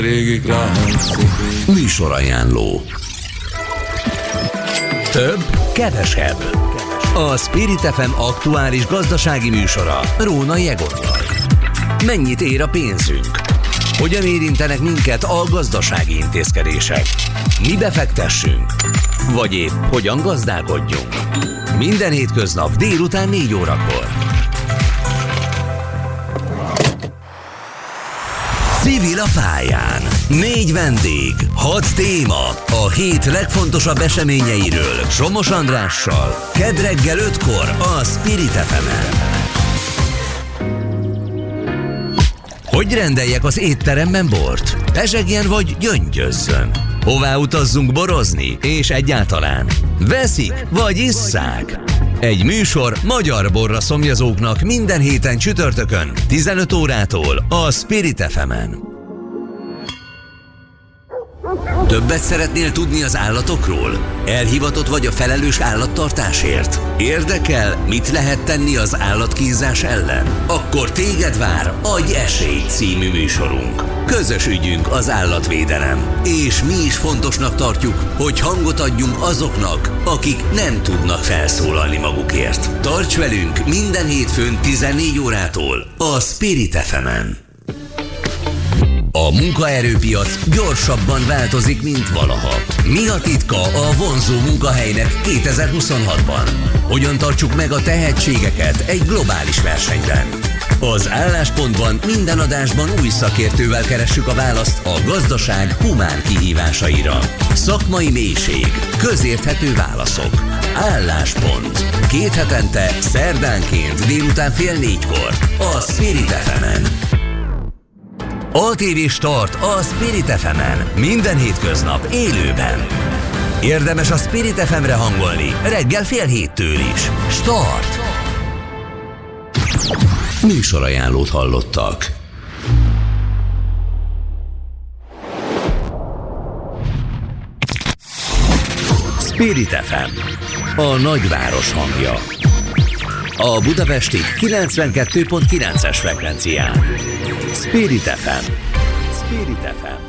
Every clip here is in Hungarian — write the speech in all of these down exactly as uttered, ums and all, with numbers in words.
Műsorajánló. Több, kevesebb. A Spirit ef em aktuális gazdasági műsora Rónai Egonnal. Mennyit ér a pénzünk? Hogyan érintenek minket a gazdasági intézkedések? Mi befektessünk? Vagy épp hogyan gazdálkodjunk? Minden hétköznap délután négy órakor. Civil a pályán. Négy vendég, hat téma. A hét legfontosabb eseményeiről Somos Andrással. Kedd reggel ötkor a Spirit ef emen. Hogy rendeljek az étteremben bort? Pezsegjen vagy gyöngyözzön? Hová utazzunk borozni? És egyáltalán veszik vagy isszák? Egy műsor magyar borra szomjazóknak minden héten csütörtökön tizenöt órától a Spirit ef emen. Többet szeretnél tudni az állatokról? Elhivatott vagy a felelős állattartásért? Érdekel, mit lehet tenni az állatkínzás ellen? Akkor téged vár Adj esélyt című műsorunk. Közös ügyünk az állatvédelem, és mi is fontosnak tartjuk, hogy hangot adjunk azoknak, akik nem tudnak felszólalni magukért. Tarts velünk minden hétfőn tizennégy órától a Spirit ef emen. A munkaerőpiac gyorsabban változik, mint valaha. Mi a titka a vonzó munkahelynek kétezer-huszonhatban? Hogyan tartsuk meg a tehetségeket egy globális versenyben? Az Álláspontban minden adásban új szakértővel keressük a választ a gazdaság humán kihívásaira. Szakmai mélység, közérthető válaszok. Álláspont. Két hetente, szerdánként délután fél négykor a Spirit ef emen. á té vé Start a Spirit ef emen. Minden hétköznap élőben. Érdemes a Spirit ef emre hangolni reggel fél héttől is. Start! Műsorajánlót hallottak. Spirit ef em. A nagyváros hangja. A budapesti kilencvenkettő pont kilences frekvencián. Spirit ef em. Spirit ef em.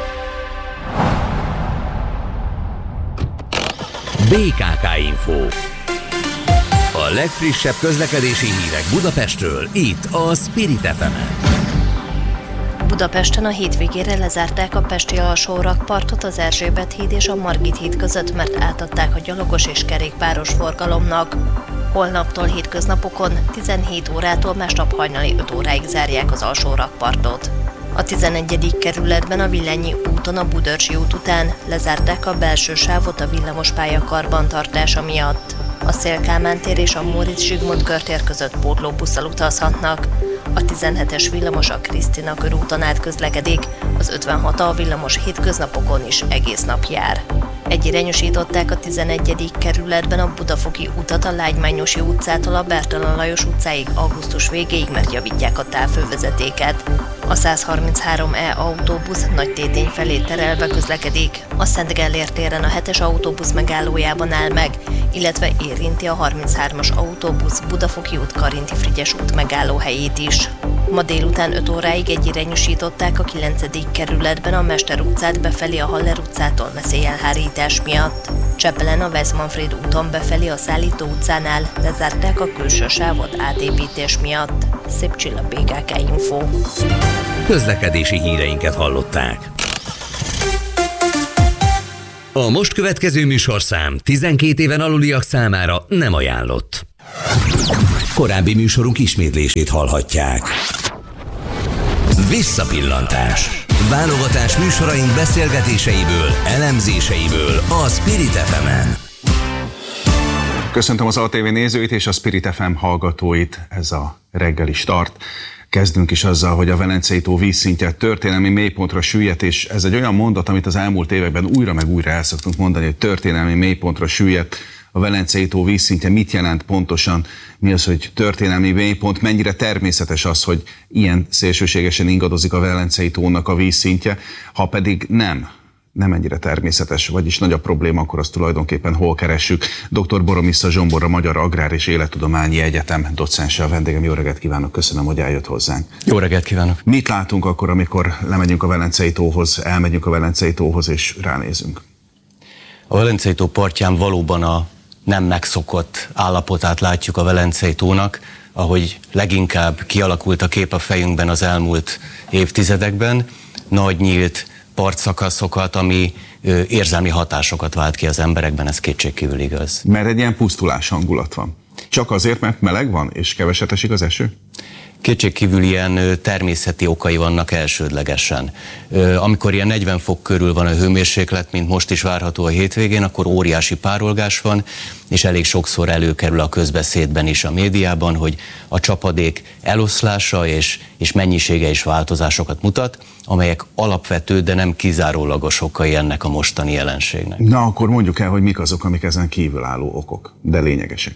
bé ká ká Info. A legfrissebb közlekedési hírek Budapestről, itt a Spirit ef emen. Budapesten a hétvégére lezárták a pesti alsórakpartot az Erzsébet híd és a Margit híd között, mert átadták a gyalogos és kerékpáros forgalomnak. Holnaptól hétköznapokon tizenhét órától másnap hajnali öt óráig zárják az alsórakpartot. A tizenegyedik kerületben a Villányi úton a Budörsi út után lezárták a belső sávot a villamospálya karbantartása miatt. A Széll-Kálmán tér és a Móricz Zsigmond körtér között pótlóbusszal utazhatnak. A tizenhetes villamos a Krisztina körúton át közlekedik, az ötvenhat a villamos hétköznapokon is egész nap jár. Egyirányosították a tizenegyedik kerületben a Budafoki utat a Lágymányosi utcától a Bertalan Lajos utcáig augusztus végéig, mert javítják a távfővezetéket. A százharminchárom E autóbusz Nagytétény felé terelve közlekedik, a Szent Gellért téren a hetes autóbusz megállójában áll meg, illetve érinti a harminchármas autóbusz Budafoki út Karinti Frigyes út megállóhelyét is. Ma délután öt óráig egyirányosították a kilencedik kerületben a Mester utcát befelé a Haller utcától veszélyelhárítás miatt. Csepelen a Westmanfréd úton befelé a Szállító utcánál lezárták a külső sávot átépítés miatt. Szép Csilla, bé ká ká Info. Közlekedési híreinket hallották. A most következő műsorszám tizenkét éven aluliak számára nem ajánlott. Korábbi műsorunk ismétlését hallhatják. Visszapillantás. Válogatás műsoraink beszélgetéseiből, elemzéseiből a Spirit ef emen. Köszöntöm az á té vé nézőit és a Spirit ef em hallgatóit, ez a reggeli Start. Kezdünk is azzal, hogy a Velencei tó vízszintje történelmi mélypontra süllyedt, és ez egy olyan mondat, amit az elmúlt években újra meg újra el szoktunk mondani, hogy történelmi mélypontra süllyedt a Velencei tó vízszintje. Mit jelent pontosan? Mi az, hogy történelmi mélypont? Mennyire természetes az, hogy ilyen szélsőségesen ingadozik a Velencei tónak a vízszintje? Ha pedig nem, nem ennyire természetes, vagyis nagy a probléma, akkor azt tulajdonképpen hol keressük. doktor Boromissza Zsombor, a Magyar Agrár és Élettudományi Egyetem docense a vendégem. Jó reggelt kívánok, köszönöm, hogy eljött hozzánk. Jó reggelt kívánok. Mit látunk akkor, amikor lemegyünk a Velencei tóhoz, elmegyünk a Velencei tóhoz és ránézünk? A Velencei tó partján valóban a nem megszokott állapotát látjuk a Velencei tónak, ahogy leginkább kialakult a kép a fejünkben az elmúlt évtizedekben, nagy nyílt partszakaszokat, ami ö, érzelmi hatásokat vált ki az emberekben, ez kétségkívül igaz. Mert egy ilyen pusztulás hangulat van. Csak azért, mert meleg van, és keveset esik az eső? Kétségkívül ilyen természeti okai vannak elsődlegesen. Amikor ilyen negyven fok körül van a hőmérséklet, mint most is várható a hétvégén, akkor óriási párolgás van, és elég sokszor előkerül a közbeszédben is a médiában, hogy a csapadék eloszlása és, és mennyisége is változásokat mutat, amelyek alapvető, de nem kizárólagos okai ennek a mostani jelenségnek. Na, akkor mondjuk el, hogy mik azok, amik ezen kívülálló okok, de lényegesek.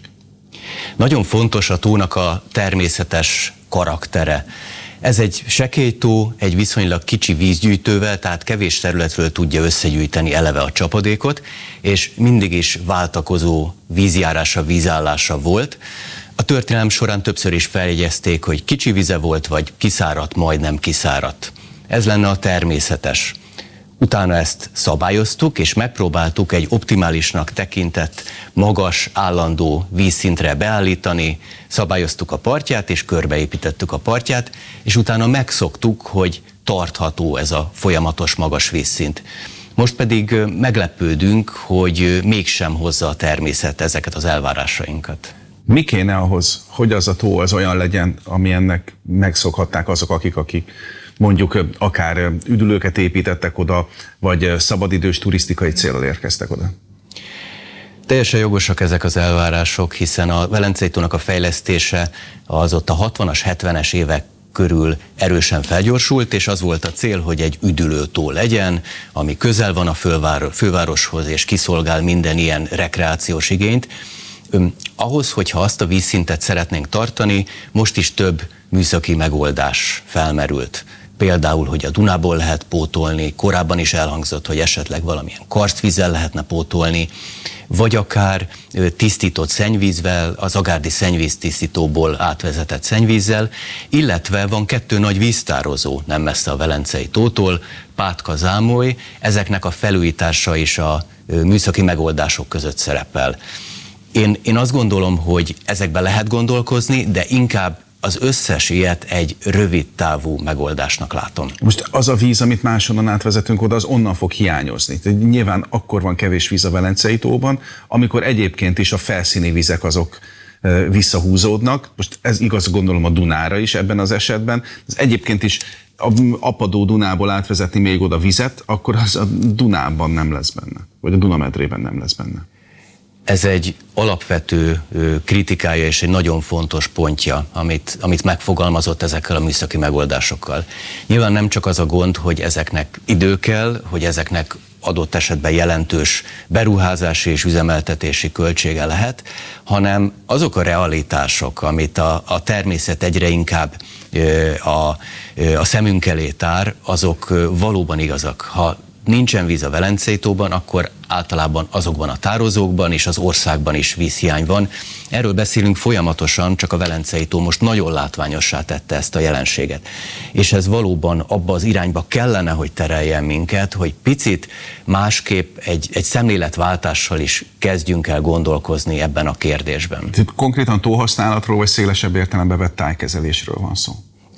Nagyon fontos a tónak a természetes karaktere. Ez egy sekélytó, egy viszonylag kicsi vízgyűjtővel, tehát kevés területről tudja összegyűjteni eleve a csapadékot, és mindig is váltakozó vízjárása, vízállása volt. A történelem során többször is feljegyezték, hogy kicsi vize volt, vagy kiszáradt, majdnem kiszáradt. Ez lenne a természetes. Utána ezt szabályoztuk, és megpróbáltuk egy optimálisnak tekintett, magas, állandó vízszintre beállítani, szabályoztuk a partját, és körbeépítettük a partját, és utána megszoktuk, hogy tartható ez a folyamatos magas vízszint. Most pedig meglepődünk, hogy mégsem hozza a természet ezeket az elvárásainkat. Mi kéne ahhoz, hogy az a tó az olyan legyen, ami ennek megszokhatták azok, akik, akik mondjuk akár üdülőket építettek oda, vagy szabadidős turisztikai céllal érkeztek oda? Teljesen jogosak ezek az elvárások, hiszen a Velencei tónak a fejlesztése az ott a hatvanas, hetvenes évek körül erősen felgyorsult, és az volt a cél, hogy egy üdülőtó legyen, ami közel van a főváros, fővároshoz, és kiszolgál minden ilyen rekreációs igényt. Ahhoz, hogyha azt a vízszintet szeretnénk tartani, most is több műszaki megoldás felmerült. Például, hogy a Dunából lehet pótolni, korábban is elhangzott, hogy esetleg valamilyen karstvízzel lehetne pótolni, vagy akár tisztított szennyvízvel, az agárdi szennyvíztisztítóból átvezetett szennyvízzel, illetve van kettő nagy víztározó nem messze a Velencei tótól, Pátka-Zámoly, ezeknek a felújítása is a műszaki megoldások között szerepel. Én, én azt gondolom, hogy ezekbe lehet gondolkozni, de inkább az összes ilyet egy rövid távú megoldásnak látom. Most az a víz, amit máshonnan átvezetünk oda, az onnan fog hiányozni. Tehát nyilván akkor van kevés víz a Velencei tóban, amikor egyébként is a felszíni vizek azok visszahúzódnak. Most ez igaz, gondolom, a Dunára is ebben az esetben. Ez egyébként is apadó Dunából átvezetni még oda vizet, akkor az a Dunában nem lesz benne, vagy a Dunamedrében nem lesz benne. Ez egy alapvető kritikája és egy nagyon fontos pontja, amit, amit megfogalmazott ezekkel a műszaki megoldásokkal. Nyilván nem csak az a gond, hogy ezeknek idő kell, hogy ezeknek adott esetben jelentős beruházási és üzemeltetési költsége lehet, hanem azok a realitások, amit a, a természet egyre inkább a, a szemünk elé tár, azok valóban igazak. Ha nincsen víz a Velencei tóban, akkor általában azokban a tározókban és az országban is vízhiány van. Erről beszélünk folyamatosan, csak a Velencei tó most nagyon látványossá tette ezt a jelenséget. És ez valóban abba az irányba kellene, hogy tereljen minket, hogy picit másképp egy, egy szemléletváltással is kezdjünk el gondolkozni ebben a kérdésben. Konkrétan tóhasználatról vagy szélesebb értelembe vett tájkezelésről van szó?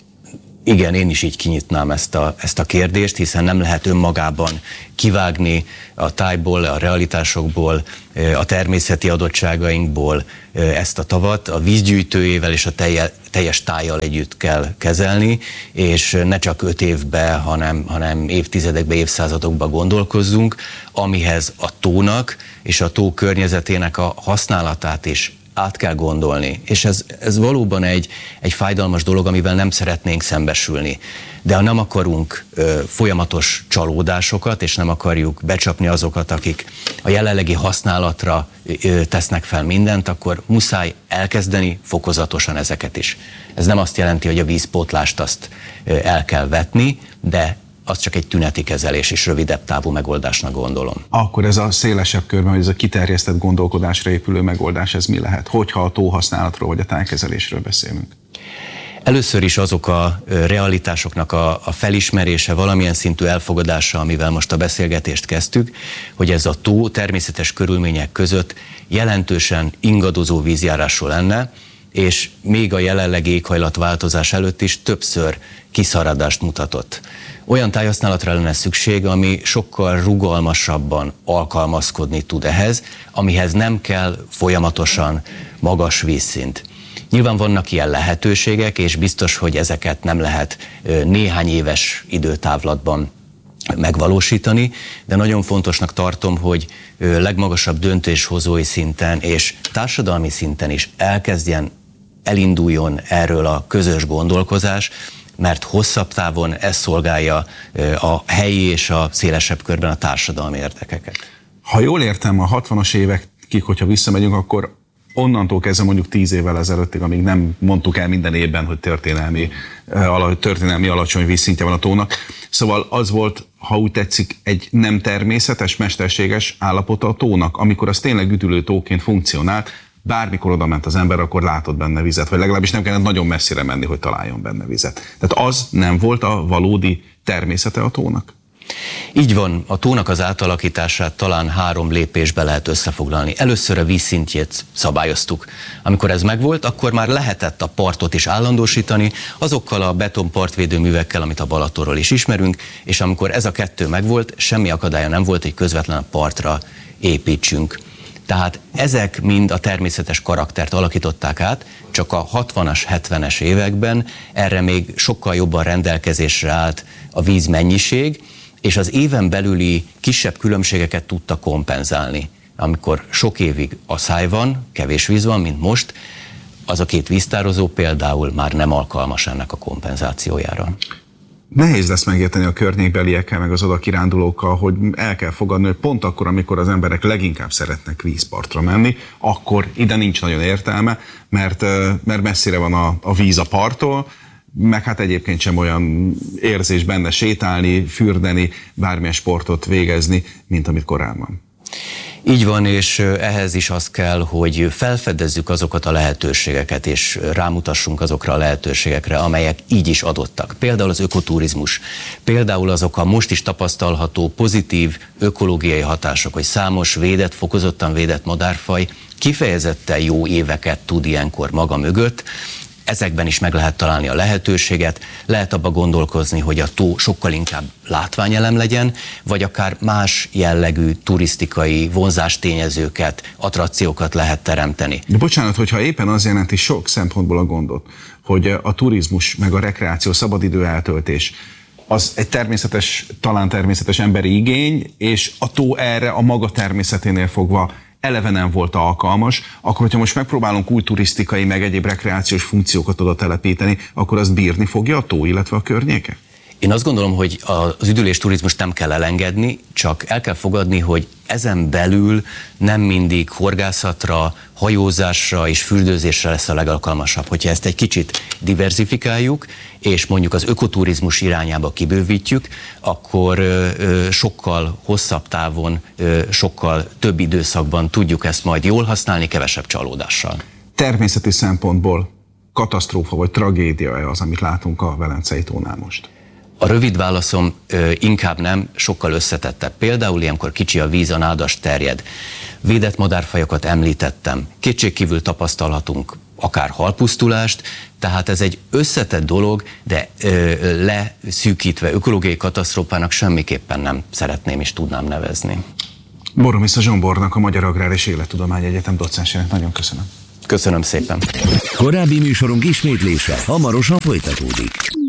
Igen, én is így kinyitnám ezt a, ezt a kérdést, hiszen nem lehet önmagában kivágni a tájból, a realitásokból, a természeti adottságainkból ezt a tavat. A vízgyűjtőjével és a telje, teljes tájjal együtt kell kezelni, és ne csak öt évbe, hanem, hanem évtizedekbe, évszázadokba gondolkozzunk, amihez a tónak és a tó környezetének a használatát is át kell gondolni, és ez, ez valóban egy, egy fájdalmas dolog, amivel nem szeretnénk szembesülni. De ha nem akarunk ö, folyamatos csalódásokat, és nem akarjuk becsapni azokat, akik a jelenlegi használatra ö, tesznek fel mindent, akkor muszáj elkezdeni fokozatosan ezeket is. Ez nem azt jelenti, hogy a vízpótlást azt ö, el kell vetni, de az csak egy tüneti kezelés és rövidebb távú megoldásnak gondolom. Akkor ez a szélesebb körben, vagy ez a kiterjesztett gondolkodásra épülő megoldás, ez mi lehet? Hogyha a tóhasználatról vagy a tájkezelésről beszélünk? Először is azok a realitásoknak a, a felismerése, valamilyen szintű elfogadása, amivel most a beszélgetést kezdtük, hogy ez a tó természetes körülmények között jelentősen ingadozó vízjárású lenne, és még a jelenlegi éghajlatváltozás előtt is többször kiszaradást mutatott. Olyan tájhasználatra lenne szükség, ami sokkal rugalmasabban alkalmazkodni tud ehhez, amihez nem kell folyamatosan magas vízszint. Nyilván vannak ilyen lehetőségek, és biztos, hogy ezeket nem lehet néhány éves időtávlatban megvalósítani, de nagyon fontosnak tartom, hogy legmagasabb döntéshozói szinten és társadalmi szinten is elkezdjen, elinduljon erről a közös gondolkozás, mert hosszabb távon ez szolgálja a helyi és a szélesebb körben a társadalmi érdekeket. Ha jól értem, a hatvanas évekig, hogyha visszamegyünk, akkor onnantól kezdve mondjuk tíz évvel ezelőttig, amíg nem mondtuk el minden évben, hogy történelmi, történelmi alacsony vízszintje van a tónak. Szóval az volt, ha úgy tetszik, egy nem természetes, mesterséges állapota a tónak, amikor az tényleg üdülő tóként funkcionált, bármikor oda ment az ember, akkor látott benne vizet, vagy legalábbis nem kellett nagyon messzire menni, hogy találjon benne vizet. Tehát az nem volt a valódi természete a tónak? Így van, a tónak az átalakítását talán három lépésbe lehet összefoglalni. Először a vízszintjét szabályoztuk. Amikor ez megvolt, akkor már lehetett a partot is állandósítani, azokkal a betonpartvédő művekkel, amit a Balatonról is ismerünk, és amikor ez a kettő megvolt, semmi akadálya nem volt, hogy közvetlen a partra építsünk. Tehát ezek mind a természetes karaktert alakították át, csak a hatvanas, hetvenes években erre még sokkal jobban rendelkezésre állt a vízmennyiség, és az éven belüli kisebb különbségeket tudta kompenzálni. Amikor sok évig asszály van, kevés víz van, mint most, az a két víztározó például már nem alkalmas ennek a kompenzációjára. Nehéz lesz megérteni a környékbeliekkel, meg az oda kirándulókkal, hogy el kell fogadni, hogy pont akkor, amikor az emberek leginkább szeretnek vízpartra menni, akkor ide nincs nagyon értelme, mert, mert messzire van a, a víz a parttól, meg hát egyébként sem olyan érzés benne sétálni, fürdeni, bármilyen sportot végezni, mint amit korábban. Így van, és ehhez is az kell, hogy felfedezzük azokat a lehetőségeket, és rámutassunk azokra a lehetőségekre, amelyek így is adottak. Például az ökoturizmus, például azok a most is tapasztalható pozitív ökológiai hatások, hogy számos védett, fokozottan védett madárfaj kifejezetten jó éveket tud ilyenkor maga mögött. Ezekben is meg lehet találni a lehetőséget, lehet abba gondolkozni, hogy a tó sokkal inkább látványelem legyen, vagy akár más jellegű turisztikai vonzástényezőket, attrakciókat lehet teremteni. De bocsánat, hogyha éppen az jelenti sok szempontból a gondot, hogy a turizmus, meg a rekreáció, szabadidő eltöltés, az egy természetes, talán természetes emberi igény, és a tó erre a maga természeténél fogva eleve nem volt alkalmas, akkor hogyha most megpróbálunk új turisztikai, meg egyéb rekreációs funkciókat oda telepíteni, akkor azt bírni fogja a tó, illetve a környéke? Én azt gondolom, hogy az üdülés turizmust nem kell elengedni, csak el kell fogadni, hogy ezen belül nem mindig horgászatra, hajózásra és fürdőzésre lesz a legalkalmasabb. Hogyha ezt egy kicsit diverzifikáljuk, és mondjuk az ökoturizmus irányába kibővítjük, akkor ö, ö, sokkal hosszabb távon, ö, sokkal több időszakban tudjuk ezt majd jól használni, kevesebb csalódással. Természeti szempontból katasztrófa vagy tragédia az, amit látunk a Velencei tónál most? A rövid válaszom ö, inkább nem, sokkal összetettebb. Például ilyenkor kicsi a víz, a nádas terjed. Védett madárfajokat említettem. Kétségkívül tapasztalhatunk akár halpusztulást, tehát ez egy összetett dolog, de ö, leszűkítve ökológiai katasztrófának semmiképpen nem szeretném és tudnám nevezni. Boromisza Zsombornak, a Magyar Agrár és Élettudományi Egyetem docensének nagyon köszönöm. Köszönöm szépen. Korábbi műsorunk ismétlése hamarosan folytatódik.